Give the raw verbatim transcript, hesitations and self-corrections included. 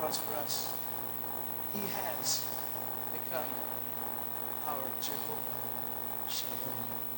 cross for us. He has become our Jehovah Shalom.